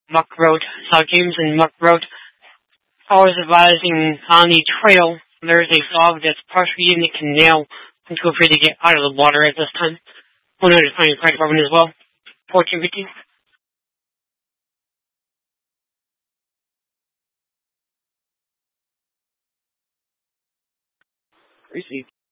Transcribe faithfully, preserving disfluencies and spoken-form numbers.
Muck Road, South James and Muck Road. I was advising on the trail, there's a dog that's partially in the canal and feel free to get out of the water at this time. one hundred twenty fire department as well. fourteen fifteen. Received.